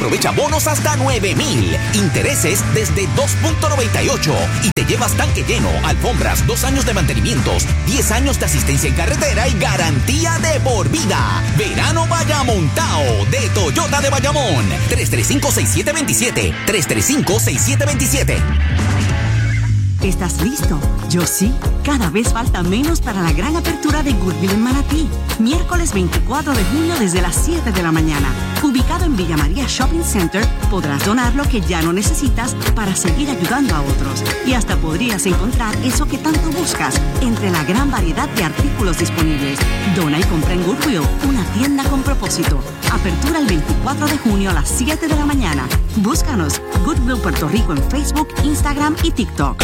Aprovecha bonos hasta 9,000. Intereses desde 2.98. Y te llevas tanque lleno, alfombras, 2 años de mantenimientos, 10 años de asistencia en carretera y garantía de por vida. Verano Bayamontao de Toyota de Bayamón. 335-6727. 335-6727. ¿Estás listo? Yo sí. Cada vez falta menos para la gran apertura de Goodwill en Manatí. Miércoles 24 de junio desde las 7 de la mañana. Ubicado en Villa María Shopping Center, podrás donar lo que ya no necesitas para seguir ayudando a otros. Y hasta podrías encontrar eso que tanto buscas entre la gran variedad de artículos disponibles. Dona y compra en Goodwill, una tienda con propósito. Apertura el 24 de junio a las 7 de la mañana. Búscanos Goodwill Puerto Rico en Facebook, Instagram y TikTok.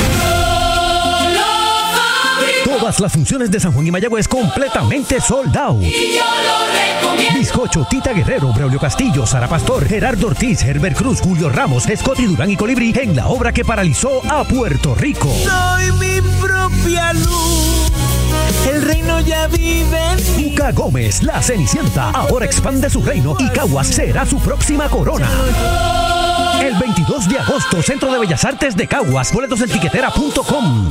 Todas las funciones de San Juan y Mayagüez completamente sold out. Y yo lo recomiendo. Bizcocho, Tita Guerrero, Braulio Castillo, Sara Pastor, Gerardo Ortiz, Herbert Cruz, Julio Ramos, Scotty Durán y Colibrí en la obra que paralizó a Puerto Rico. Soy mi propia luz. El reino ya vive en mí. Cuca Gómez, la Cenicienta, ahora expande su reino y Caguas será su próxima corona. El 22 de agosto, Centro de Bellas Artes de Caguas. Boletos en tiquetera.com.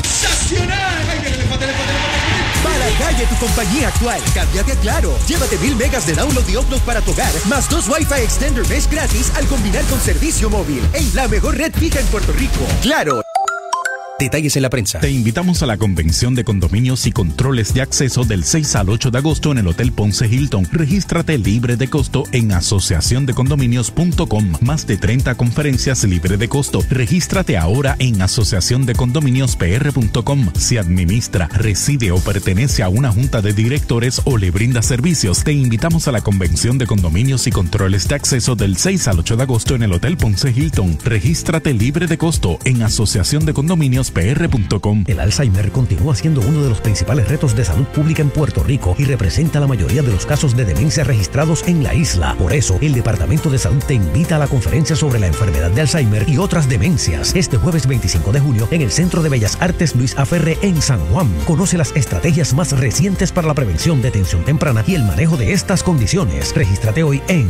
Para calle tu compañía actual. Cámbiate a Claro. Llévate 1000 megas de download y upload para tu hogar, más 2 Wi-Fi Extender Mesh gratis al combinar con servicio móvil. En la mejor red fija en Puerto Rico. Claro. Detalles en la prensa. Te invitamos a la Convención de Condominios y Controles de Acceso del 6 al 8 de agosto en el Hotel Ponce Hilton. Regístrate libre de costo en asociaciondecondominios.com. Más de 30 conferencias libre de costo. Regístrate ahora en asociaciondecondominiospr.com. Si administra, reside o pertenece a una junta de directores o le brinda servicios, te invitamos a la Convención de Condominios y Controles de Acceso del 6 al 8 de agosto en el Hotel Ponce Hilton. Regístrate libre de costo en asociaciondecondominios.com. El Alzheimer continúa siendo uno de los principales retos de salud pública en Puerto Rico y representa la mayoría de los casos de demencia registrados en la isla. Por eso, el Departamento de Salud te invita a la conferencia sobre la enfermedad de Alzheimer y otras demencias este jueves 25 de junio en el Centro de Bellas Artes Luis A. Ferré en San Juan. Conoce las estrategias más recientes para la prevención, detención temprana y el manejo de estas condiciones. Regístrate hoy en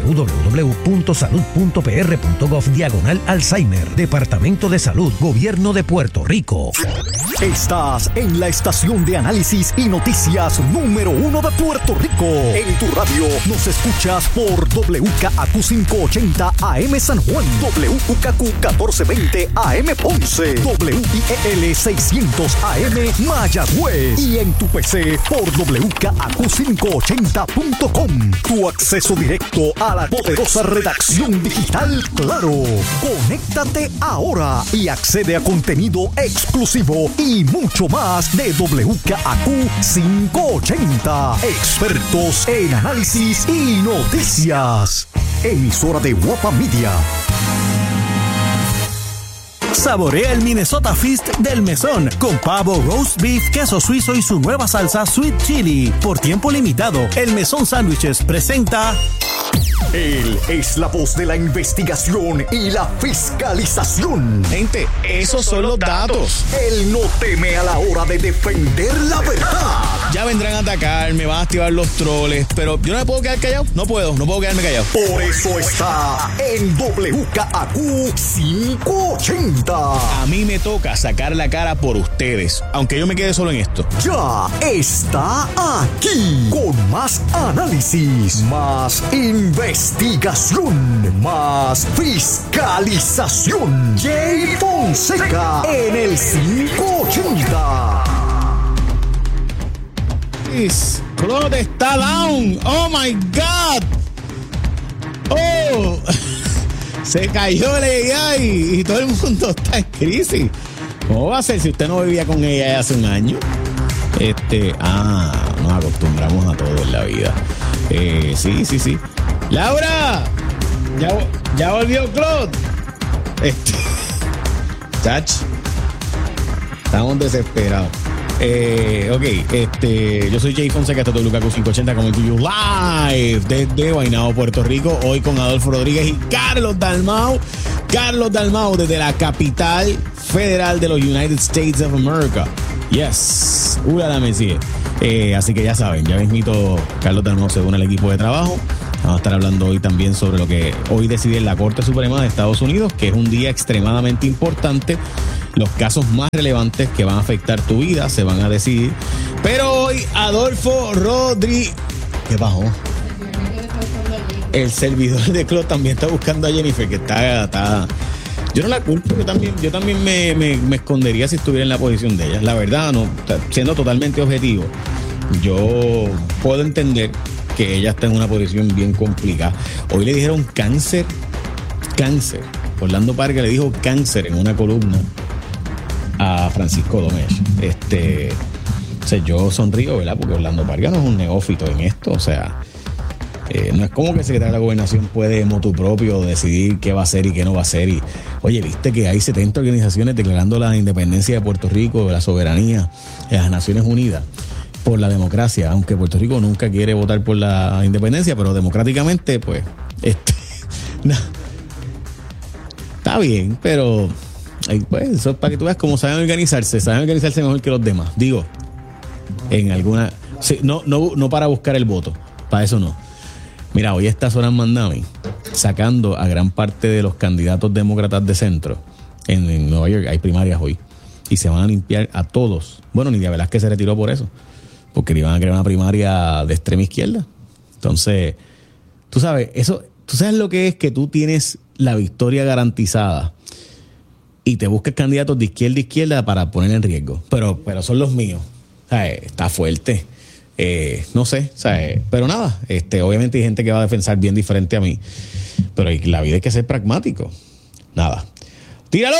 www.salud.pr.gov/Alzheimer. Departamento de Salud, Gobierno de Puerto Rico. Estás en la estación de análisis y noticias número 1 de Puerto Rico. En tu radio nos escuchas por WKAQ 580 AM San Juan, WKQ 1420 AM Ponce, WIEL 600 AM Mayagüez y en tu PC por WKAQ580.com. Tu acceso directo a la poderosa redacción digital Claro. Conéctate ahora y accede a contenido exclusivo y mucho más de WKAQ 580. Expertos en análisis y noticias. Emisora de Guapa Media. Saborea el Minnesota Feast del Mesón con pavo, roast beef, queso suizo y su nueva salsa Sweet Chili. Por tiempo limitado, el Mesón Sándwiches presenta... Él es la voz de la investigación y la fiscalización. Gente, esos son los datos. Él no teme a la hora de defender la verdad. Ya vendrán a atacarme, van a activar los troles, pero yo no me puedo quedar callado. No puedo quedarme callado. Por eso está en WKAQ 580. A mí me toca sacar la cara por ustedes, aunque yo me quede solo en esto. Ya está aquí con más análisis, más investigación, más fiscalización. Jay Fonseca en el 580. Claude está down. Oh my God. Oh. Se cayó el AI y todo el mundo está en crisis. ¿Cómo va a ser si usted no vivía con ella hace un año? Nos acostumbramos a todo en la vida. Sí. Laura, ya volvió Claude. Chach, estamos desesperados. Yo soy Jay Fonseca, esto es WKAQ 580 coming to you live desde Guaynabo, Puerto Rico, hoy con Adolfo Rodríguez y Carlos Dalmau desde la capital federal de los United States of America. Yes, la Messi. Así que ya saben, ya mismito Carlos Dalmau se une al equipo de trabajo Vamos a estar hablando hoy también sobre lo que hoy decide la Corte Suprema de Estados Unidos, que es un día extremadamente importante. Los casos más relevantes que van a afectar tu vida se van a decidir. Pero hoy, Adolfo Rodríguez... ¿Qué pasó? El servidor de Claude también está buscando a Jennifer, que está... Yo no la culpo, yo también me escondería si estuviera en la posición de ella. La verdad, no, siendo totalmente objetivo, yo puedo entender que ella está en una posición bien complicada. Hoy le dijeron cáncer. Orlando Parga le dijo cáncer en una columna a Francisco Domecq. O sea, yo sonrío, ¿verdad? Porque Orlando Parga no es un neófito en esto. O sea, no es como que el secretario de la Gobernación puede motu propio decidir qué va a hacer y qué no va a hacer. Y, oye, viste que hay 70 organizaciones declarando la independencia de Puerto Rico, la soberanía de las Naciones Unidas por la democracia, aunque Puerto Rico nunca quiere votar por la independencia, pero democráticamente, pues, está bien, pero pues eso es para que tú veas cómo saben organizarse mejor que los demás. Digo, en alguna... Sí, no para buscar el voto, para eso no. Mira, hoy está Zoran Mandami sacando a gran parte de los candidatos demócratas de centro. En Nueva York hay primarias hoy. Y se van a limpiar a todos. Bueno, Nidia Velázquez se retiró por eso. Porque le iban a crear una primaria de extrema izquierda. Entonces, tú sabes lo que es que tú tienes la victoria garantizada y te buscas candidatos de izquierda para poner en riesgo. Pero son los míos. O sea, está fuerte. No sé, o sea, pero nada, obviamente hay gente que va a pensar bien diferente a mí, pero la vida hay que ser pragmático. Nada. ¡Tíralo!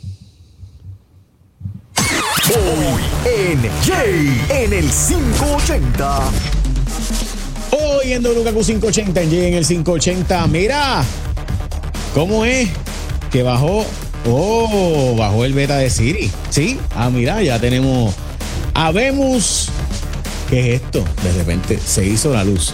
Hoy en Jay en el 580. Hoy en WKQ 580, en Jay en el 580. Mira, ¿cómo es que bajó el beta de Siri? Sí, mira, ya tenemos habemos. ¿Qué es esto? De repente se hizo la luz.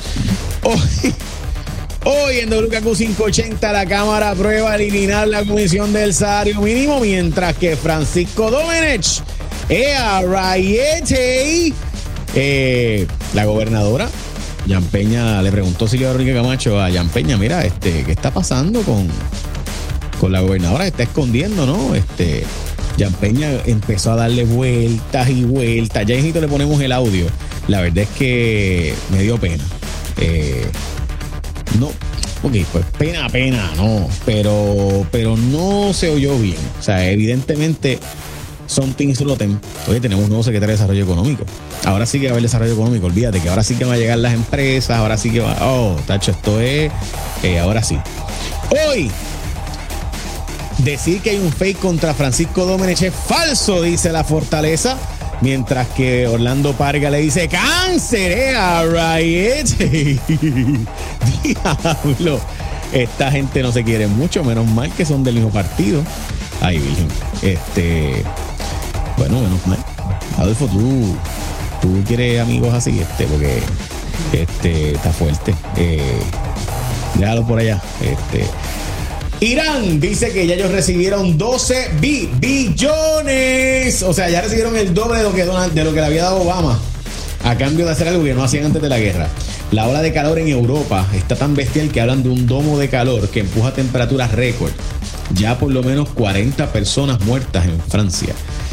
Hoy en WKQ 580 la Cámara aprueba eliminar la comisión del salario mínimo, mientras que Francisco Domecq la gobernadora Jan Peña le preguntó Silvia Rodríguez Camacho a Jan Peña, mira, ¿qué está pasando con la gobernadora? Está escondiendo, ¿no? Jan Peña empezó a darle vueltas y vueltas. Ya le ponemos el audio. La verdad es que me dio pena. No, ok, pues pena, no. Pero no se oyó bien. O sea, evidentemente something is rotten. Oye, tenemos un nuevo secretario de Desarrollo Económico. Ahora sí que va a haber desarrollo económico. Olvídate que ahora sí que van a llegar las empresas. Ahora sí que va. Tacho, esto es. Ahora sí. Hoy. Decir que hay un fake contra Francisco Domecq es falso, dice la Fortaleza. Mientras que Orlando Parga le dice cáncer, Diablo. Esta gente no se quiere mucho, menos mal que son del mismo partido. Ay, virgen. Bueno, menos mal. Adolfo, tú quieres amigos así, porque está fuerte. Déjalo por allá. Irán dice que ya ellos recibieron 12 billones. O sea, ya recibieron el doble de lo que le había dado Obama a cambio de hacer algo que no hacían antes de la guerra. La ola de calor en Europa está tan bestial que hablan de un domo de calor que empuja temperaturas récord. Ya por lo menos 40 personas muertas en Francia.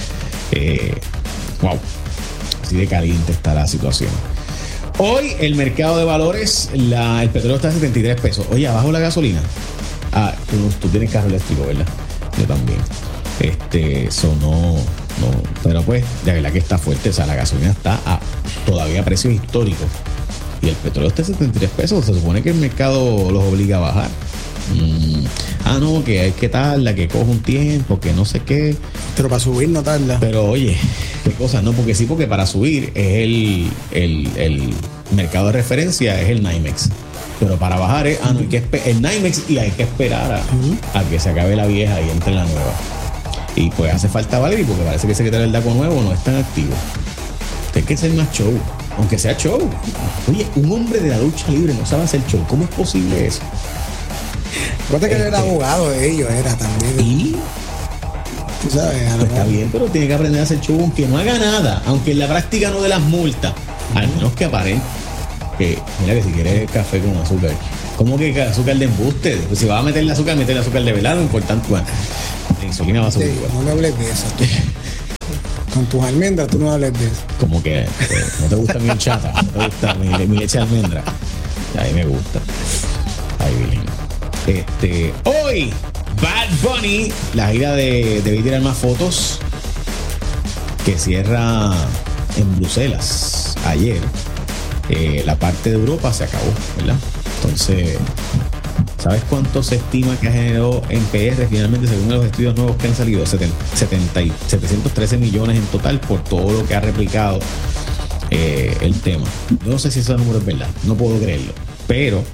Wow. Así de caliente está la situación. Hoy el mercado de valores, el petróleo está a 73 pesos. Oye, abajo la gasolina. Tú tienes carro eléctrico, ¿verdad? Yo también. Eso no. Pero pues, de verdad que está fuerte. O sea, la gasolina está todavía a precios históricos. Y el petróleo está a 73 pesos. Se supone que el mercado los obliga a bajar. No, que hay que tarda, que coja un tiempo, que no sé qué. Pero para subir no tarda. Pero oye, qué cosa, no, porque sí, porque para subir es el mercado de referencia, es el NYMEX. Pero para bajar hay que el NYMEX, y hay que esperar a que se acabe la vieja y entre la nueva. Y pues hace falta Valerie, porque parece que el secretario del DACO nuevo no es tan activo. Hay que hacer más show, aunque sea show. Oye, un hombre de la lucha libre no sabe hacer show. ¿Cómo es posible eso? Recuerda que él era abogado de ellos, era también. ¿Y? Tú sabes, pues está bien, pero tiene que aprender a hacer show aunque no haga nada, aunque en la práctica no de las multas, al menos que aparente. que mira que si quieres café con azúcar. ¿Cómo que azúcar de embuste? Pues si vas a meterle azúcar de velado, lo importante, bueno, la insulina va a subir igual. No le hables de eso. Con tus almendras tú no hables de eso. Como que no te gusta mi horchata, no te gusta mi leche de almendra. A mí me gusta. Ay, Billy. Hoy, Bad Bunny, la gira de tirar más fotos, que cierra en Bruselas ayer. La parte de Europa se acabó, ¿verdad? Entonces, ¿sabes cuánto se estima que ha generado en PR finalmente según los estudios nuevos que han salido? 713 millones en total por todo lo que ha replicado el tema. No sé si ese número es verdad, no puedo creerlo. Pero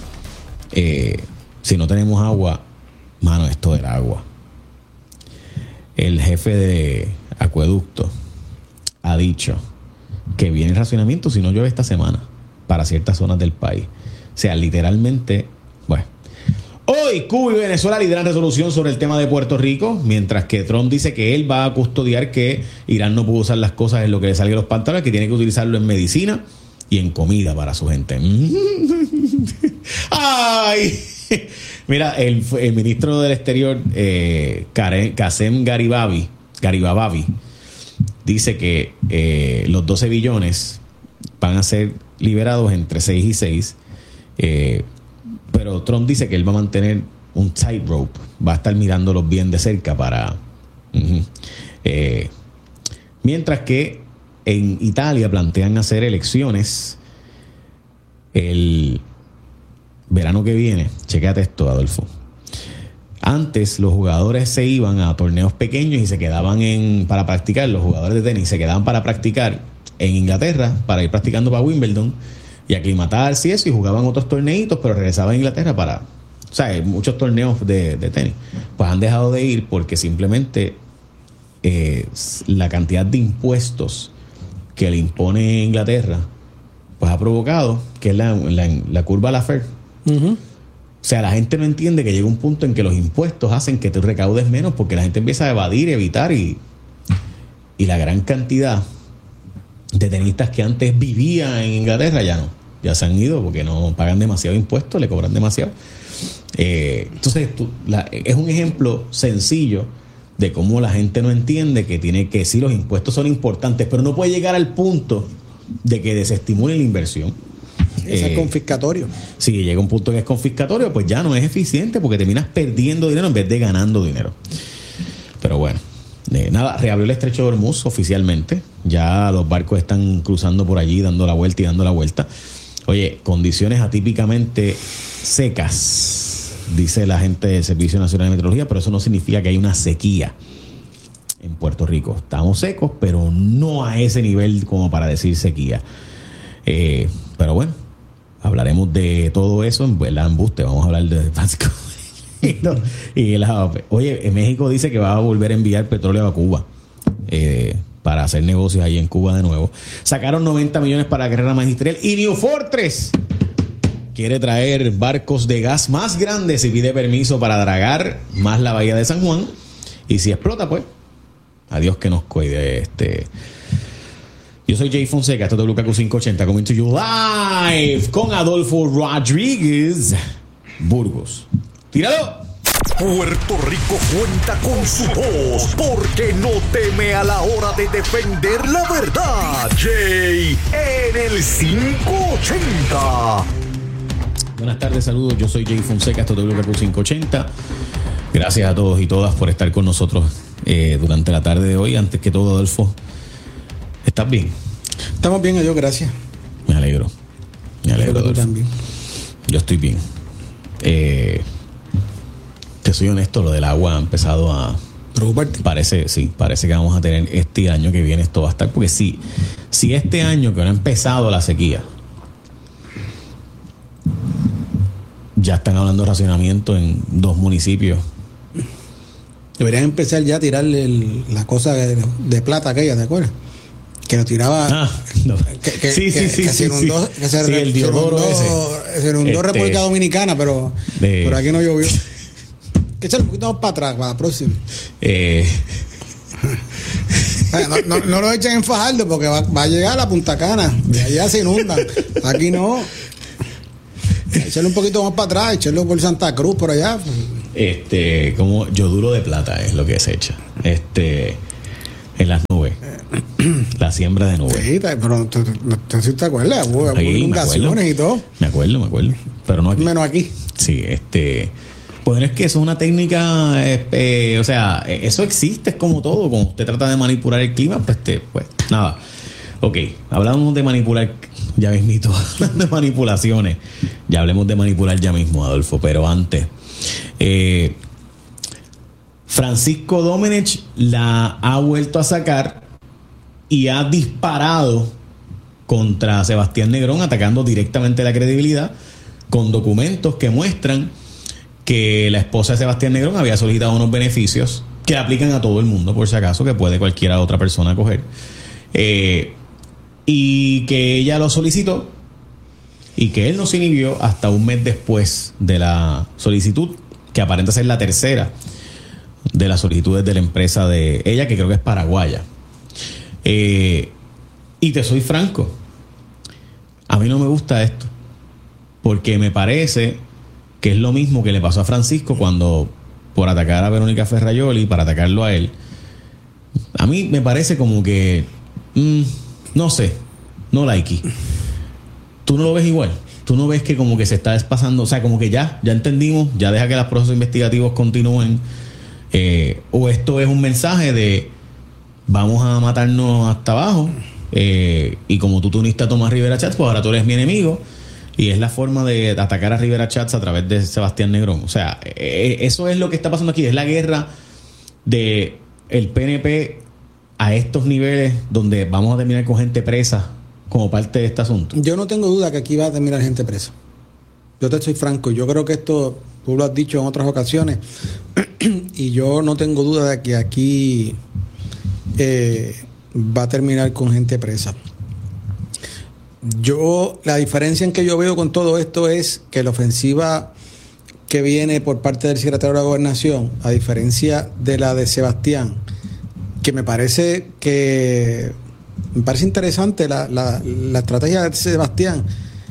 si no tenemos agua, mano, esto del agua. El jefe de Acueducto ha dicho que viene el racionamiento si no llueve esta semana para ciertas zonas del país. O sea, literalmente, bueno. Hoy Cuba y Venezuela lideran resolución sobre el tema de Puerto Rico, mientras que Trump dice que él va a custodiar que Irán no pudo usar las cosas en lo que le salga a los pantalones, que tiene que utilizarlo en medicina y en comida para su gente. ¡Ay! Mira, el ministro del Exterior, Qasem Garibabi, dice que los 12 billones van a ser liberados entre 6 y 6. Pero Trump dice que él va a mantener un tightrope, va a estar mirándolos bien de cerca para... mientras que en Italia plantean hacer elecciones el verano que viene. Chécate esto, Adolfo. Antes los jugadores se iban a torneos pequeños y se quedaban para practicar. Los jugadores de tenis se quedaban para practicar en Inglaterra, para ir practicando para Wimbledon y aclimatarse y eso, y jugaban otros torneitos, pero regresaban a Inglaterra para... O sea, hay muchos torneos de tenis. Pues han dejado de ir porque simplemente la cantidad de impuestos que le impone Inglaterra pues ha provocado que es la curva a la Fed. O sea, la gente no entiende que llega un punto en que los impuestos hacen que tú recaudes menos porque la gente empieza a evadir, evitar y la gran cantidad de tenistas que antes vivían en Inglaterra ya se han ido porque no pagan demasiado impuestos, le cobran demasiado. Entonces es un ejemplo sencillo de cómo la gente no entiende que sí, los impuestos son importantes, pero no puede llegar al punto de que desestimulen la inversión. Es confiscatorio. Si llega un punto que es confiscatorio, pues ya no es eficiente porque terminas perdiendo dinero en vez de ganando dinero. Pero bueno, nada, reabrió el estrecho de Hormuz oficialmente. Ya los barcos están cruzando por allí, dando la vuelta y dando la vuelta. Oye, condiciones atípicamente secas, dice la gente del Servicio Nacional de Meteorología, pero eso no significa que hay una sequía en Puerto Rico. Estamos secos, pero no a ese nivel como para decir sequía. Pero bueno, hablaremos de todo eso en el embuste. Vamos a hablar de básico. Oye, México dice que va a volver a enviar petróleo a Cuba para hacer negocios ahí en Cuba de nuevo. Sacaron 90 millones para la carrera magisterial y New Fortress quiere traer barcos de gas más grandes y pide permiso para dragar más la bahía de San Juan. Y si explota, pues, adiós que nos cuide. Yo soy Jay Fonseca, esto es WKQ580, coming to you live con Adolfo Rodríguez Burgos. ¡Tíralo! Puerto Rico cuenta con su voz, porque no teme a la hora de defender la verdad. Jay en el 580. Buenas tardes, saludos. Yo soy Jay Fonseca, esto es WKQ580. Gracias a todos y todas por estar con nosotros durante la tarde de hoy. Antes que todo, Adolfo, ¿estás bien? Estamos bien, adiós, gracias. Me alegro. Tú también. Yo estoy bien. Te soy honesto, lo del agua ha empezado a preocuparte. Parece que vamos a tener este año que viene, esto va a estar, porque si este año que no ha empezado la sequía, ya están hablando de racionamiento en 2 municipios. Deberían empezar ya a tirarle la cosa de plata aquella, ¿te acuerdas? Que lo tiraba. No. Sí. El Diodoro ese. Se inundó República Dominicana, pero aquí no llovió. Que echar un poquito más para atrás, para la próxima. No lo echen en Fajardo porque va a llegar a la Punta Cana. De allá se inundan. Aquí no. Echarlo un poquito más para atrás, echarlo por Santa Cruz, por allá. Como yoduro de plata es lo que se echa. En las nubes. La siembra de nubes. Sí, pero tú te acuerdas, hubo inundaciones y todo. Me acuerdo. Pero no aquí. Menos aquí. Sí, pues es que eso es una técnica, o sea, eso existe, es como todo. Cuando usted trata de manipular el clima, pues nada. Ok, hablamos de manipular, ya mismito, de manipulaciones. Ya hablemos de manipular ya mismo, Adolfo, pero antes. Francisco Domenech la ha vuelto a sacar y ha disparado contra Sebastián Negrón, atacando directamente la credibilidad con documentos que muestran que la esposa de Sebastián Negrón había solicitado unos beneficios que aplican a todo el mundo, por si acaso, que puede cualquiera otra persona coger, y que ella lo solicitó y que él no se inhibió hasta un mes después de la solicitud, que aparenta ser la tercera de las solicitudes de la empresa de ella, que creo que es paraguaya. Y te soy franco, a mí no me gusta esto, porque me parece que es lo mismo que le pasó a Francisco cuando, por atacar a Verónica Ferrayoli, para atacarlo a él. A mí me parece como que no sé, no likey. Tú no lo ves igual. Tú no ves que como que se está despasando, o sea, como que ya entendimos, ya deja que los procesos investigativos continúen, o esto es un mensaje de vamos a matarnos hasta abajo, y como tú uniste a Tomás Rivera Chats, pues ahora tú eres mi enemigo. Y es la forma de atacar a Rivera Chats a través de Sebastián Negrón. O sea, eso es lo que está pasando aquí. Es la guerra de el PNP a estos niveles donde vamos a terminar con gente presa como parte de este asunto. Yo no tengo duda que aquí va a terminar gente presa. Yo te soy franco. Yo creo que esto, tú lo has dicho en otras ocasiones, y yo no tengo duda de que aquí va a terminar con gente presa. La diferencia en que yo veo con todo esto es que la ofensiva que viene por parte del secretario de la Gobernación, a diferencia de la de Sebastián, que me parece interesante la estrategia de Sebastián.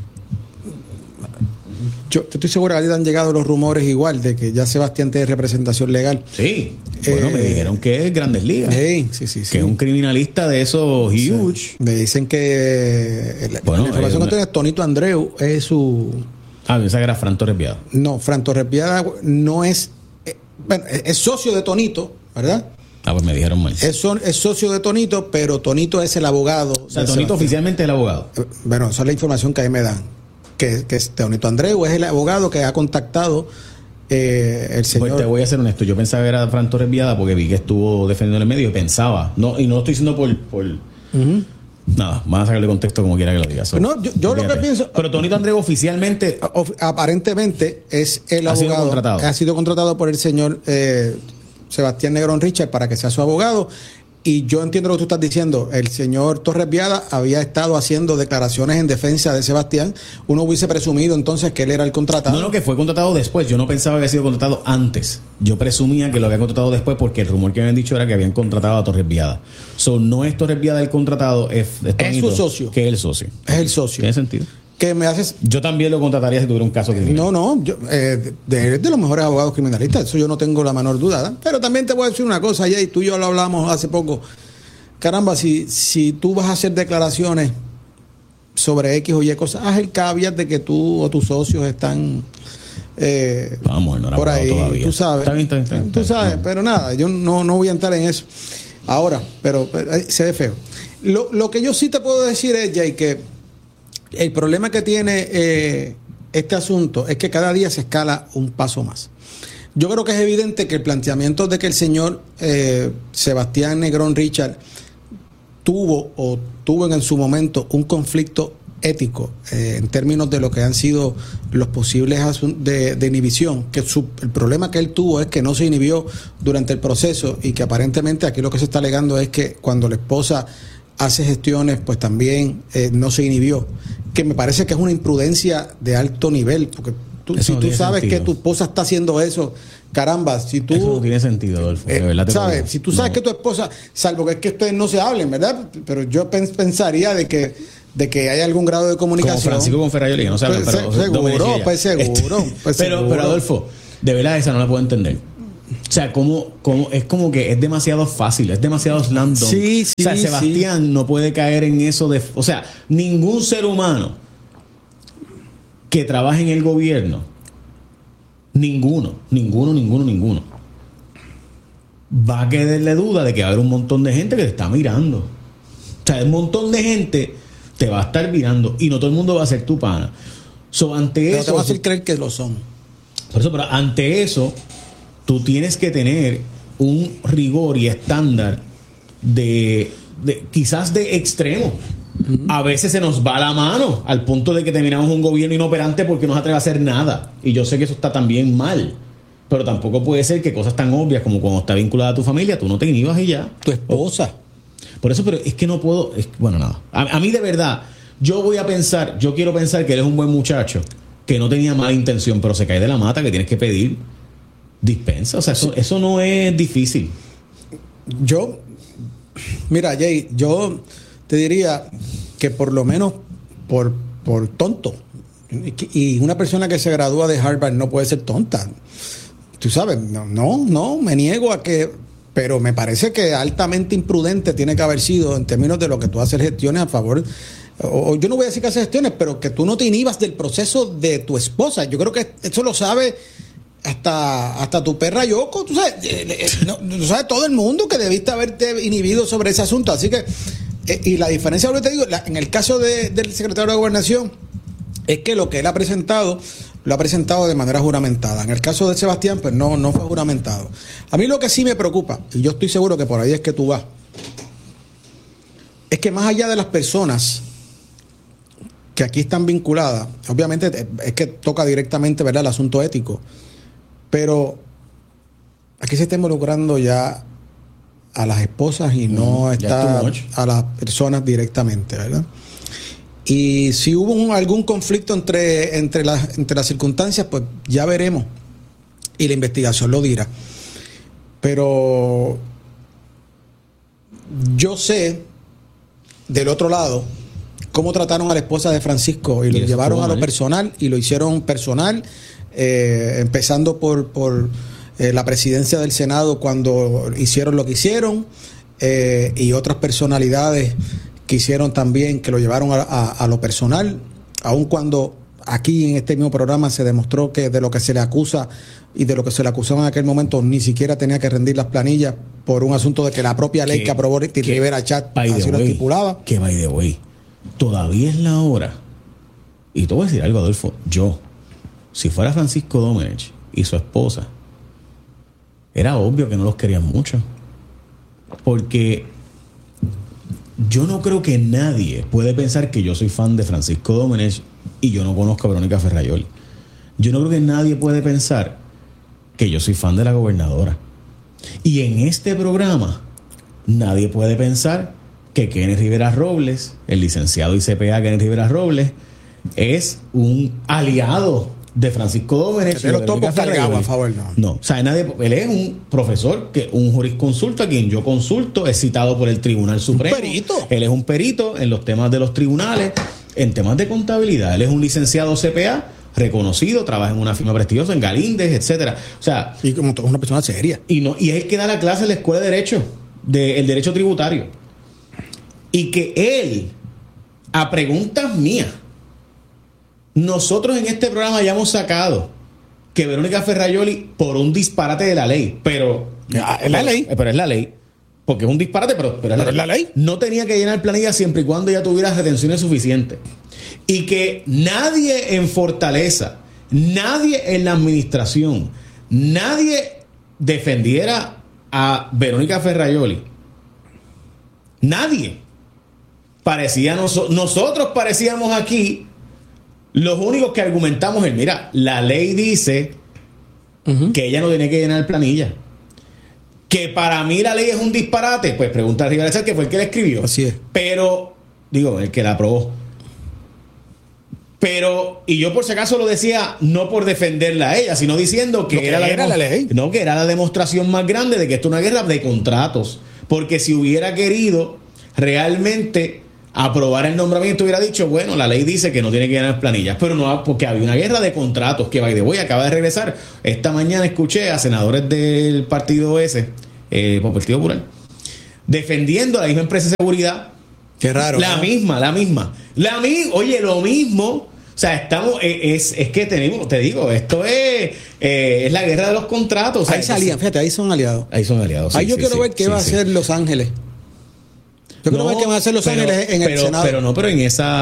Yo estoy seguro que ahí han llegado los rumores igual de que ya Sebastián tiene representación legal. Sí. Bueno, me dijeron que es Grandes Ligas. Sí. Que es un criminalista de esos huge. Sí. Me dicen que la información que tiene Tonito Andreu es su... Esa era Fran Torres Viada. No, Fran Torres Viada no es... es socio de Tonito, ¿verdad? Pues me dijeron mal. Es socio de Tonito, pero Tonito es el abogado. O sea, Tonito oficialmente es el abogado. Bueno, esa es la información que ahí me dan. Que Tonito Andreu es el abogado que ha contactado el señor. Pues te voy a ser honesto, yo pensaba que era Fran Torres Viada porque vi que estuvo defendiendo el medio y pensaba, no lo estoy diciendo por nada, van a sacarle contexto como quiera que lo digas. No, yo lo que pienso. Pero Tonito Andreu oficialmente aparentemente es el abogado que ha sido contratado por el señor Sebastián Negrón Richard para que sea su abogado. Y yo entiendo lo que tú estás diciendo. El señor Torres Viada había estado haciendo declaraciones en defensa de Sebastián. Uno hubiese presumido entonces que él era el contratado. No, que fue contratado después. Yo no pensaba que había sido contratado antes. Yo presumía que lo había contratado después porque el rumor que habían dicho era que habían contratado a Torres Viada. No es Torres Viada el contratado, es su socio. Que es el socio. Es el socio. ¿Tiene sentido? Que me haces... Yo también lo contrataría si tuviera un caso criminal. No, de los mejores abogados criminalistas, eso yo no tengo la menor duda. Pero también te voy a decir una cosa, Jay, tú y yo lo hablamos hace poco. Caramba, si tú vas a hacer declaraciones sobre X o Y cosas, haz el caveat de que tú o tus socios están por ahí, todavía. Tú sabes. Está bien. Tú sabes, pero nada, yo no voy a entrar en eso ahora, pero se ve feo. Lo que yo sí te puedo decir es, Jay, que el problema que tiene este asunto es que cada día se escala un paso más. Yo creo que es evidente que el planteamiento de que el señor Sebastián Negrón Richard tuvo en su momento un conflicto ético en términos de lo que han sido los posibles de inhibición, que el problema que él tuvo es que no se inhibió durante el proceso y que aparentemente aquí lo que se está alegando es que cuando la esposa hace gestiones pues también no se inhibió, que me parece que es una imprudencia de alto nivel, porque si tú sabes que tu esposa está haciendo eso, caramba, si tú... Eso no tiene sentido, Adolfo, de verdad te ¿sabes? digo. Si tú sabes que tu esposa, salvo que es que ustedes no se hablen, ¿verdad? Pero yo pensaría de que hay algún grado de comunicación. Como Francisco con Ferrayoli, que no se hablan, pero seguro. Pero Adolfo, de verdad esa no la puedo entender. O sea, es como que es demasiado fácil, es demasiado slam dunk. Sí, o sea, Sebastián no puede caer en eso de... O sea, ningún ser humano que trabaje en el gobierno, ninguno, va a quedarle duda de que va a haber un montón de gente que te está mirando. O sea, un montón de gente te va a estar mirando y no todo el mundo va a ser tu pana. Pero te va a hacer creer que lo son. Por eso, pero ante eso, tú tienes que tener un rigor y estándar de quizás de extremo. A veces se nos va la mano al punto de que terminamos un gobierno inoperante porque no se atreve a hacer nada. Y yo sé que eso está también mal. Pero tampoco puede ser que cosas tan obvias como cuando está vinculada a tu familia, tú no te inhibas y ya. Tu esposa. Por eso, pero es que no puedo... bueno, nada. A mí de verdad, yo quiero pensar que eres un buen muchacho, que no tenía mala intención, pero se cae de la mata, que tienes que pedir dispensa. O sea, eso no es difícil. Mira, Jay, yo te diría que por lo menos por tonto. Y una persona que se gradúa de Harvard no puede ser tonta. Tú sabes, no, me niego a que... Pero me parece que altamente imprudente tiene que haber sido en términos de lo que tú haces gestiones a favor... O yo no voy a decir que haces gestiones, pero que tú no te inhibas del proceso de tu esposa. Yo creo que eso lo sabe hasta tu perra Yoko. Tú sabes, lo sabe todo el mundo que debiste haberte inhibido sobre ese asunto. Así que, y la diferencia, ahora te digo, en el caso del secretario de Gobernación, es que lo que él ha presentado, lo ha presentado de manera juramentada. En el caso de Sebastián, pues no fue juramentado. A mí lo que sí me preocupa, y yo estoy seguro que por ahí es que tú vas, es que más allá de las personas que aquí están vinculadas, obviamente es que toca directamente, ¿verdad?, el asunto ético, pero aquí se está involucrando ya a las esposas y no está a las personas directamente, ¿verdad? Y si hubo algún conflicto entre las circunstancias, pues ya veremos y la investigación lo dirá. Pero yo sé del otro lado cómo trataron a la esposa de Francisco y lo llevaron a lo personal y lo hicieron personal, empezando por la presidencia del Senado cuando hicieron lo que hicieron, y otras personalidades que hicieron también, que lo llevaron a lo personal, aun cuando aquí en este mismo programa se demostró que de lo que se le acusa y de lo que se le acusaba en aquel momento ni siquiera tenía que rendir las planillas por un asunto de que la propia ley que aprobó Rivera Chat así lo estipulaba. Que by the way, todavía es la hora. Y te voy a decir algo, Adolfo. Si fuera Francisco Domenech y su esposa, era obvio que no los querían mucho. Porque yo no creo que nadie puede pensar que yo soy fan de Francisco Domenech y yo no conozco a Verónica Ferrayoli. Yo no creo que nadie puede pensar que yo soy fan de la gobernadora. Y en este programa, nadie puede pensar que Kenneth Rivera Robles, el licenciado ICPA Kenneth Rivera Robles, es un aliado de Francisco Domenech. Pero topo cargado a favor, no. O sea, él es un profesor, un jurisconsulto a quien yo consulto, es citado por el Tribunal Supremo. Un perito. Él es un perito en los temas de los tribunales, en temas de contabilidad. Él es un licenciado CPA reconocido, trabaja en una firma prestigiosa, en Galíndez, etcétera. O sea, y como una persona seria. Y es el que da la clase en la escuela de derecho, el derecho tributario. Y que él, a preguntas mías, nosotros en este programa hayamos sacado que Verónica Ferrayoli, por un disparate de la ley, pero es la ley. Pero es la ley. Porque es un disparate, pero es la ley. No tenía que llenar planilla siempre y cuando ella tuviera retenciones suficientes. Y que nadie en Fortaleza, nadie en la administración, nadie defendiera a Verónica Ferrayoli. Nadie. Nosotros parecíamos aquí los únicos que argumentamos mira, la ley dice que ella no tiene que llenar planilla. Que para mí la ley es un disparate, pues pregunta a Rivera Chat, que fue el que la escribió. Así es. Pero, el que la aprobó. Pero, y yo por si acaso lo decía, no por defenderla a ella, sino diciendo que era la ley. No, que era la demostración más grande de que esto es una guerra de contratos. Porque si hubiera querido realmente aprobar el nombramiento, hubiera dicho, bueno, la ley dice que no tiene que llenar planillas, pero no, porque había una guerra de contratos que, by the way, acaba de regresar. Esta mañana escuché a senadores del partido ese, Partido Popular, defendiendo a la misma empresa de seguridad. Qué raro. La misma. Oye, lo mismo. O sea, estamos, es que tenemos, te digo, esto es la guerra de los contratos. O sea, ahí salían, fíjate, ahí son aliados. Ahí son aliados. Ahí yo quiero ver qué va a hacer Los Ángeles. Yo quiero ver qué va a hacer Los Ángeles en el Senado. Pero en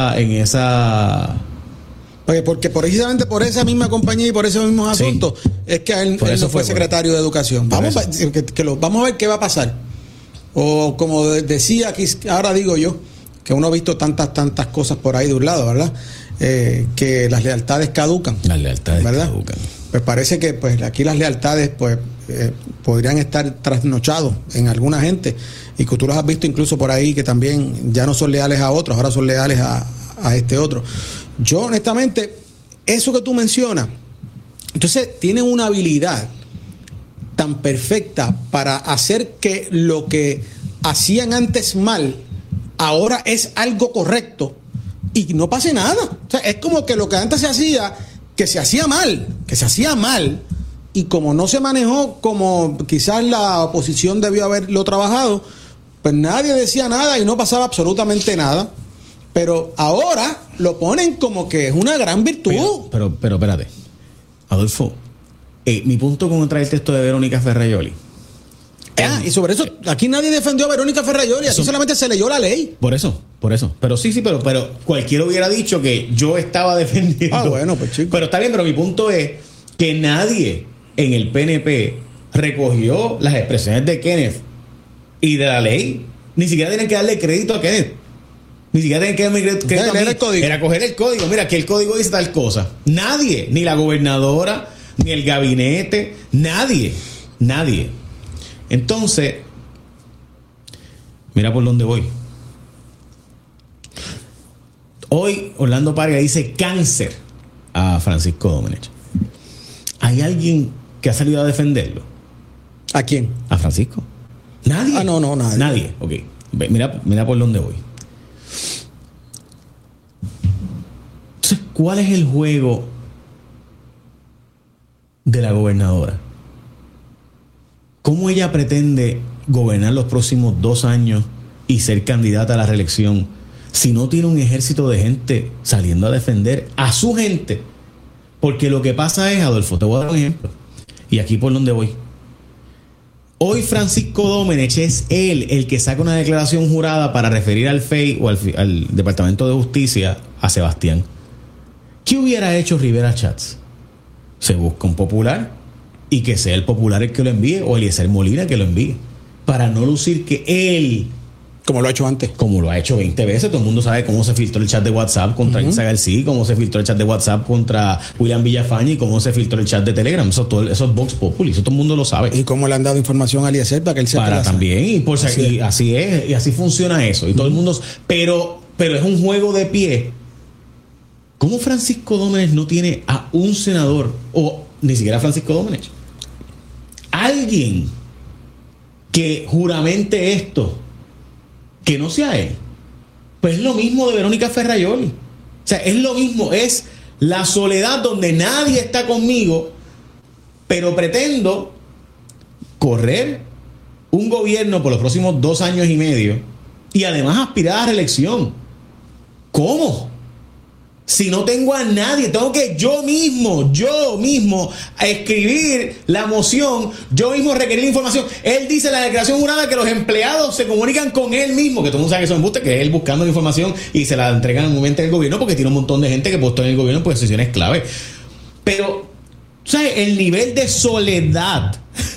esa. Porque precisamente por esa misma compañía y por esos mismos asuntos es que él no fue secretario de Educación. Vamos a ver qué va a pasar. O como decía aquí, ahora digo yo, que uno ha visto tantas cosas por ahí de un lado, ¿verdad? Que las lealtades caducan. Las lealtades, ¿verdad? Caducan. Pues parece que pues aquí las lealtades podrían estar trasnochados en alguna gente, y que tú los has visto incluso por ahí que también ya no son leales a otros, ahora son leales a este otro. Yo honestamente, eso que tú mencionas, entonces tienen una habilidad tan perfecta para hacer que lo que hacían antes mal ahora es algo correcto y no pase nada. O sea, es como que lo que antes se hacía, que se hacía mal, y como no se manejó como quizás la oposición debió haberlo trabajado, pues nadie decía nada y no pasaba absolutamente nada. Pero ahora lo ponen como que es una gran virtud. Pero espérate, Adolfo, mi punto con traer el texto de Verónica Ferrajoli. Y sobre eso, aquí nadie defendió a Verónica Ferrajoli, aquí solamente se leyó la ley. Por eso. Pero sí, pero cualquiera hubiera dicho que yo estaba defendiendo. Bueno, pues chico. Pero está bien, pero mi punto es que nadie en el PNP recogió las expresiones de Kenneth y de la ley. Ni siquiera tienen que darle crédito a Kenneth. Ni siquiera tienen que darme crédito a mí. Era coger el código. Mira, que el código dice tal cosa. Nadie, ni la gobernadora, ni el gabinete, nadie. Entonces, mira por dónde voy. Hoy Orlando Parga dice cáncer a Francisco Domenech. ¿Hay alguien que ha salido a defenderlo? ¿A quién? ¿A Francisco? ¿Nadie? No, nadie. Nadie, ok. Mira por dónde voy. Entonces, ¿cuál es el juego de la gobernadora? ¿Cómo ella pretende gobernar los próximos 2 años y ser candidata a la reelección si no tiene un ejército de gente saliendo a defender a su gente? Porque lo que pasa es, Adolfo, te voy a dar un ejemplo. Y aquí por donde voy. Hoy Francisco Domenech es él el que saca una declaración jurada para referir al FEI o al Departamento de Justicia a Sebastián. ¿Qué hubiera hecho Rivera Chats? Se busca un popular y que sea el popular el que lo envíe, o Eliezer Molina que lo envíe, para no lucir que él, como lo ha hecho antes, como lo ha hecho 20 veces. Todo el mundo sabe cómo se filtró el chat de WhatsApp contra Isa García, cómo se filtró el chat de WhatsApp contra William Villafañe y cómo se filtró el chat de Telegram. Eso es Vox Populi, eso todo el mundo lo sabe. Y cómo le han dado información a Eliezer para que él se para también, y así es, y así funciona eso. Y todo el mundo, pero es un juego de pie. ¿Cómo Francisco Domenech no tiene a un senador, o ni siquiera Francisco Domenech, alguien que juramente esto, que no sea él? Pues es lo mismo de Verónica Ferrajoli. O sea, es lo mismo, es la soledad donde nadie está conmigo, pero pretendo correr un gobierno por los próximos 2 años y medio y además aspirar a la reelección. ¿Cómo? Si no tengo a nadie, tengo que yo mismo escribir la moción, yo mismo requerir información. Él dice en la declaración jurada que los empleados se comunican con él mismo, que todo el mundo sabe que son embustes, que es él buscando la información y se la entregan en un momento del gobierno, porque tiene un montón de gente que puesto en el gobierno en posiciones clave. Pero, ¿sabes? El nivel de soledad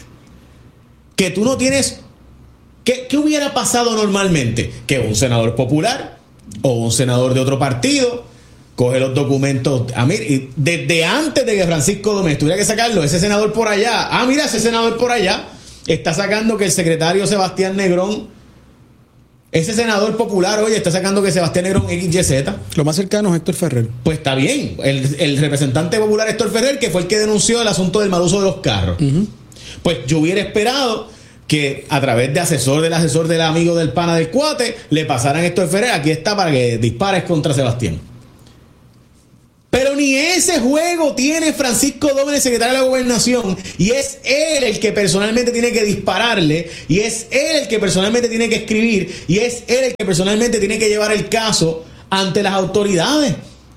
que tú no tienes. ¿Qué hubiera pasado normalmente? Que un senador popular o un senador de otro partido coge los documentos, y desde antes de que Francisco Domenech tuviera que sacarlo, ese senador por allá, ese senador por allá está sacando que el secretario Sebastián Negrón Ese senador popular, oye, está sacando que Sebastián Negrón XYZ. Lo más cercano es Héctor Ferrer. Pues está bien. El representante popular Héctor Ferrer, que fue el que denunció el asunto del mal uso de los carros. Pues yo hubiera esperado que a través de asesor del amigo del pana del cuate, le pasaran a Héctor Ferrer, aquí está para que dispares contra Sebastián. Pero ni ese juego tiene Francisco Domínguez, secretario de la Gobernación, y es él el que personalmente tiene que dispararle, y es él el que personalmente tiene que escribir, y es él el que personalmente tiene que llevar el caso ante las autoridades.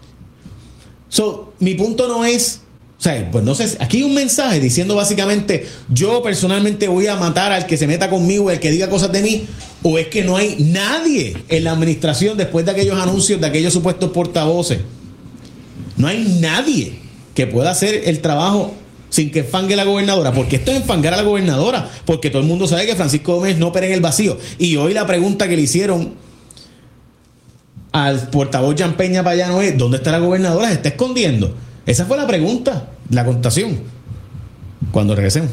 Mi punto no es, o sea, pues no sé, aquí hay un mensaje diciendo básicamente, yo personalmente voy a matar al que se meta conmigo, el que diga cosas de mí, o es que no hay nadie en la administración después de aquellos anuncios, de aquellos supuestos portavoces. No hay nadie que pueda hacer el trabajo sin que enfangue la gobernadora, porque esto es enfangar a la gobernadora, porque todo el mundo sabe que Francisco Gómez no opera en el vacío. Y hoy la pregunta que le hicieron al portavoz Jan Peña Payano es, ¿dónde está la gobernadora? ¿Se está escondiendo? Esa fue la pregunta, la contestación. Cuando regresemos.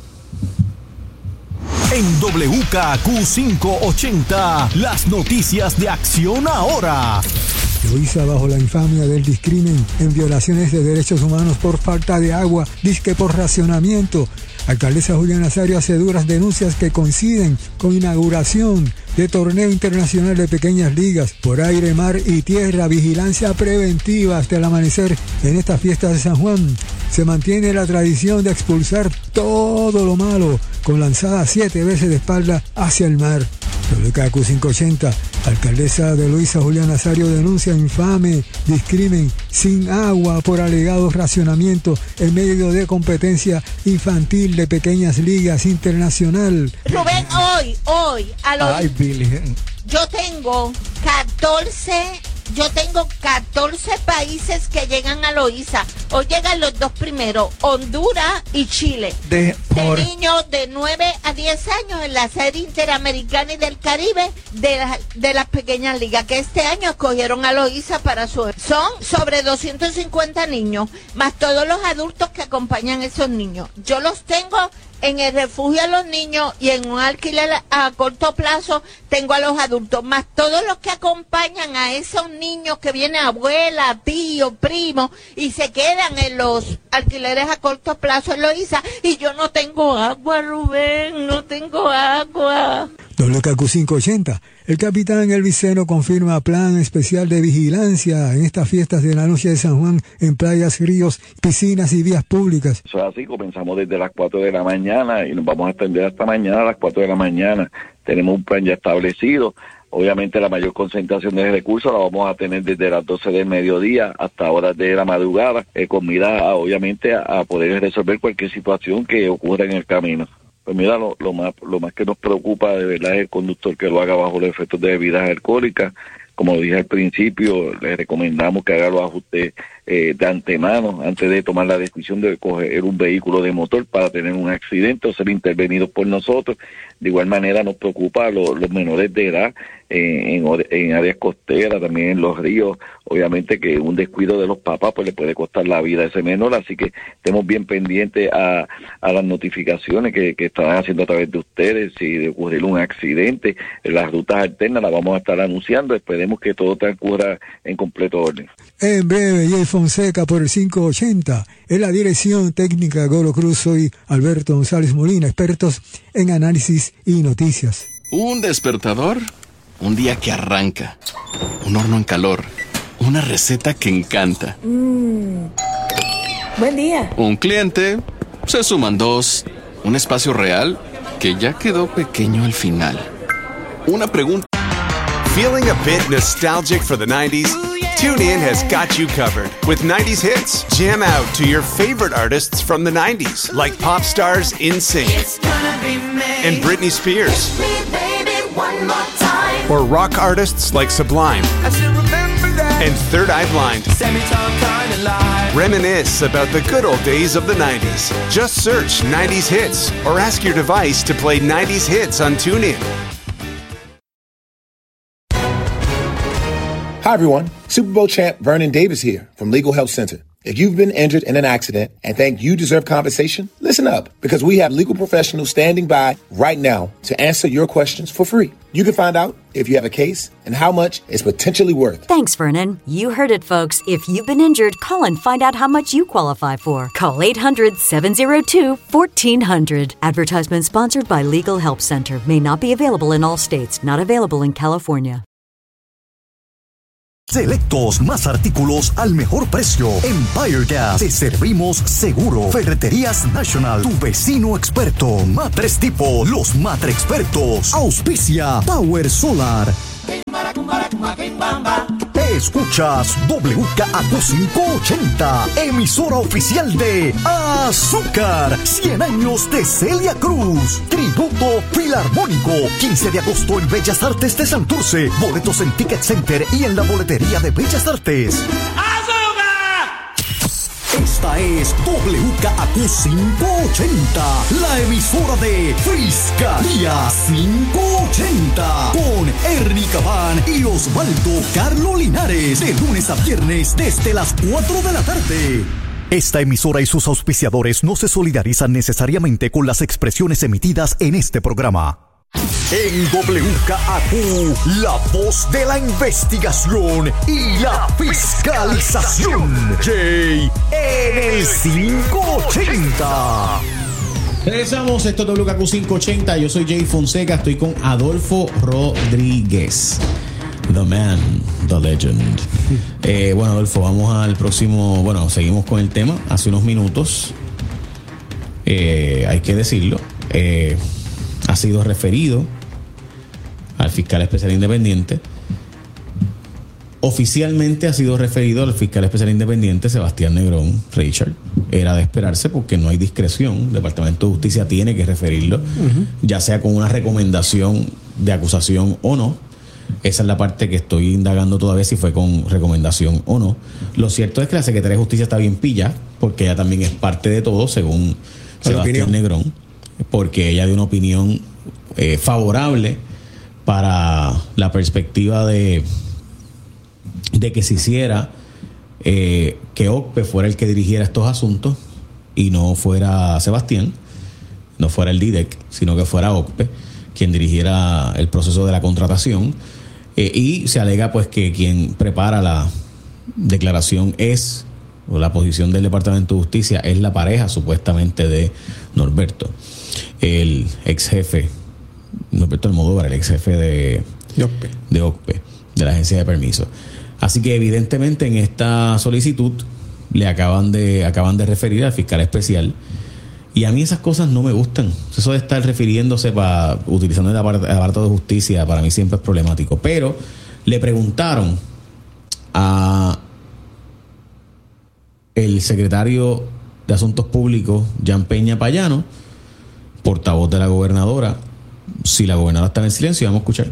En WKQ 580, las noticias de Acción Ahora. Loíza bajo la infamia del discrimen en violaciones de derechos humanos por falta de agua, disque por racionamiento. Alcaldesa Julia Nazario hace duras denuncias que coinciden con inauguración de torneo internacional de pequeñas ligas por aire, mar y tierra. Vigilancia preventiva hasta el amanecer en estas fiestas de San Juan. Se mantiene la tradición de expulsar todo lo malo con lanzada 7 veces de espalda hacia el mar. WKQ 580, alcaldesa de Loíza Julia Nazario denuncia infame discrimen sin agua por alegados racionamientos en medio de competencia infantil de pequeñas ligas internacional. Rubén, hoy, a los... Ay, Virgen. Yo tengo 14 países que llegan a Loíza. Hoy llegan los 2 primeros, Honduras y Chile. De niños de 9 a 10 años en la serie interamericana y del Caribe de las pequeñas ligas, que este año escogieron a Loíza para son sobre 250 niños, más todos los adultos que acompañan a esos niños. Yo los tengo en el refugio a los niños y en un alquiler a corto plazo tengo a los adultos, más todos los que acompañan a esos niños que vienen abuela, tío, primo y se quedan en los alquileres a corto plazo en Loíza, y yo no tengo agua, Rubén, no tengo agua. WKQ 580. El capitán Elviseno confirma plan especial de vigilancia en estas fiestas de la noche de San Juan en playas, ríos, piscinas y vías públicas. Eso es así, comenzamos desde las 4 de la mañana y nos vamos a extender hasta mañana a las 4 de la mañana. Tenemos un plan ya establecido. Obviamente la mayor concentración de recursos la vamos a tener desde las 12 del mediodía hasta horas de la madrugada, con miras obviamente a poder resolver cualquier situación que ocurra en el camino. Pues mira, lo más que nos preocupa de verdad es el conductor que lo haga bajo los efectos de bebidas alcohólicas. Como dije al principio, les recomendamos que haga los ajustes de antemano antes de tomar la decisión de coger un vehículo de motor para tener un accidente o ser intervenidos por nosotros. De igual manera nos preocupa los menores de edad en áreas costeras, también en los ríos. Obviamente que un descuido de los papás pues le puede costar la vida a ese menor, así que estemos bien pendientes a las notificaciones que estarán haciendo a través de ustedes. Si de ocurrir un accidente, las rutas alternas las vamos a estar anunciando. Esperemos que todo transcurra en completo orden. En breve, Jay Fonseca por el 580. En la dirección técnica Golo Cruz, soy Alberto González Molina, expertos en análisis y noticias. Un despertador, un día que arranca, un horno en calor, una receta que encanta. Buen día. Un cliente, se suman 2, un espacio real que ya quedó pequeño al final. Una pregunta. Feeling a bit nostalgic for the 90s? TuneIn has got you covered. With 90s hits, jam out to your favorite artists from the 90s, like pop stars NSYNC and Britney Spears. Or rock artists like Sublime and Third Eye Blind. Reminisce about the good old days of the 90s. Just search 90s hits or ask your device to play 90s hits on TuneIn. Hi, everyone. Super Bowl champ Vernon Davis here from Legal Health Center. If you've been injured in an accident and think you deserve compensation, listen up, because we have legal professionals standing by right now to answer your questions for free. You can find out if you have a case and how much it's potentially worth. Thanks, Vernon. You heard it, folks. If you've been injured, call and find out how much you qualify for. Call 800-702-1400. Advertisement sponsored by Legal Help Center. May not be available in all states. Not available in California. Selectos, más artículos al mejor precio. Empire Gas, te servimos seguro. Ferreterías National, tu vecino experto. Matres Tipo, los Matre Expertos. Auspicia Power Solar. Escuchas WKAQ 580, emisora oficial de Azúcar, 100 años de Celia Cruz, tributo filarmónico, 15 de agosto en Bellas Artes de Santurce, boletos en Ticket Center y en la boletería de Bellas Artes. Esta es WKAQ 580, la emisora de Fiscalía 580, con Ernie Cabán y Osvaldo Carlo Linares, de lunes a viernes desde las 4 de la tarde. Esta emisora y sus auspiciadores no se solidarizan necesariamente con las expresiones emitidas en este programa. En WKAQ, la voz de la investigación y la fiscalización. Jay en el 580. Regresamos, esto es WKAQ 580. Yo soy Jay Fonseca, estoy con Adolfo Rodríguez. The man, the legend. Bueno, Adolfo, vamos al próximo. Bueno, seguimos con el tema. Hace unos minutos, hay que decirlo, ha sido referido al fiscal especial independiente. Oficialmente ha sido referido al fiscal especial independiente Sebastián Negrón Richard. Era de esperarse porque no hay discreción. El Departamento de Justicia tiene que referirlo, ya sea con una recomendación de acusación o no. Esa es la parte que estoy indagando todavía, si fue con recomendación o no. Lo cierto es que la Secretaría de Justicia está bien pilla, porque ella también es parte de todo, según Sebastián Negrón, porque ella dio una opinión favorable para la perspectiva de que se hiciera que OCPE fuera el que dirigiera estos asuntos y no fuera Sebastián, no fuera el DIDEC, sino que fuera OCPE quien dirigiera el proceso de la contratación. Y se alega pues que quien prepara la declaración es, o la posición del Departamento de Justicia es la pareja supuestamente de Norberto, el ex jefe, Norberto Almodóvar, el ex jefe de OCPE, de la agencia de permiso. Así que evidentemente en esta solicitud le acaban de referir al fiscal especial, y a mí esas cosas no me gustan. Eso de estar refiriéndose utilizando el aparato de justicia, para mí siempre es problemático. Pero le preguntaron a el secretario de Asuntos Públicos, Jan Peña Payano, portavoz de la gobernadora, si la gobernadora estaba en silencio. Vamos a escuchar.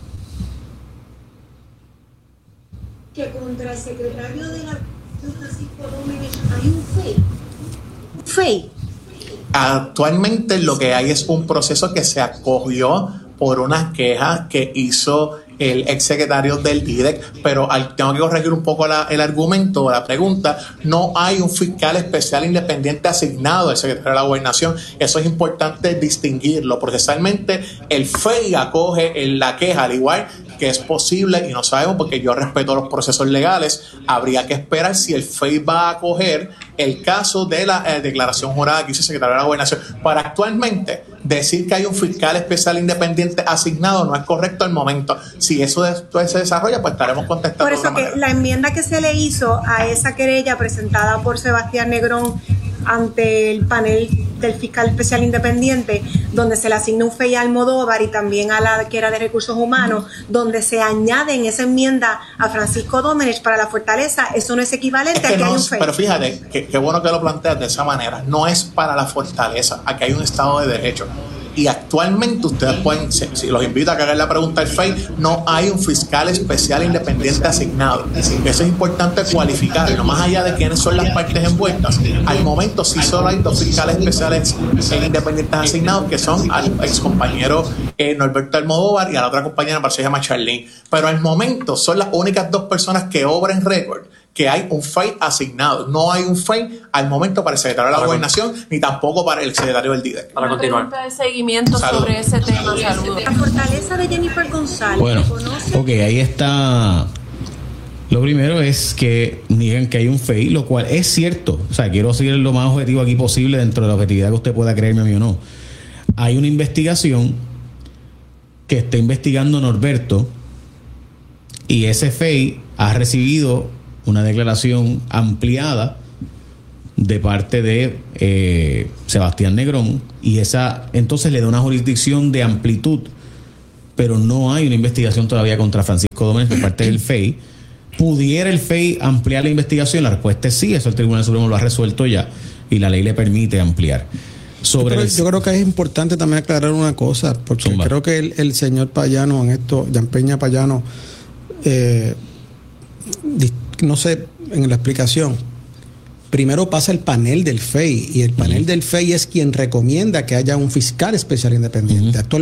Que contra el secretario de la Francisco Domínguez hay un FEI. Actualmente lo que hay es un proceso que se acogió por unas quejas que hizo el exsecretario del DIDEC, pero tengo que corregir un poco el argumento, la pregunta. No hay un fiscal especial independiente asignado al secretario de la Gobernación. Eso es importante distinguirlo. Procesalmente el FEI acoge la queja, al igual que es posible, y no sabemos porque yo respeto los procesos legales, habría que esperar si el FEI va a acoger el caso de la declaración jurada que hizo el secretario de la Gobernación. Para actualmente decir que hay un fiscal especial independiente asignado no es correcto al momento. Si eso después se desarrolla, pues estaremos contestando. Por eso que la enmienda que se le hizo a esa querella presentada por Sebastián Negrón ante el panel del fiscal especial independiente, donde se le asigna un FEI a Almodóvar y también a la que era de Recursos Humanos, donde se añade en esa enmienda a Francisco Domínguez para la Fortaleza, eso no es equivalente a que hay un FEI. Pero fíjate, qué bueno que lo planteas de esa manera. No es para la Fortaleza, aquí hay un Estado de Derecho. Y actualmente ustedes pueden, si los invito a que hagan la pregunta al FEI, no hay un fiscal especial independiente asignado. Eso es importante cualificarlo, más allá de quiénes son las partes envueltas. Al momento sí solo hay dos fiscales especiales independientes asignados, que son al excompañero Norberto Almodóvar y a la otra compañera, que se llama Charlene. Pero al momento son las únicas dos personas que obran récord que hay un FEI asignado. No hay un FEI al momento para el secretario de la Gobernación, ni tampoco para el secretario del DIDEC. Para continuar. Una pregunta de seguimiento sobre ese tema. Saludos. La fortaleza de Jennifer González. Bueno, ok, ahí está. Lo primero es que digan que hay un FEI, lo cual es cierto. O sea, quiero seguir lo más objetivo aquí posible dentro de la objetividad que usted pueda creerme a mí o no. Hay una investigación que está investigando Norberto y ese FEI ha recibido una declaración ampliada de parte de Sebastián Negrón y esa entonces le da una jurisdicción de amplitud, pero no hay una investigación todavía contra Francisco Domínguez por parte del FEI. ¿Pudiera el FEI ampliar la investigación? La respuesta es sí, eso el Tribunal Supremo lo ha resuelto ya y la ley le permite ampliar. Yo creo que es importante también aclarar una cosa, porque creo que el señor Payano, Jan Peña Payano, no sé, en la explicación, primero pasa el panel del FEI y el panel del FEI es quien recomienda que haya un fiscal especial independiente. Actualmente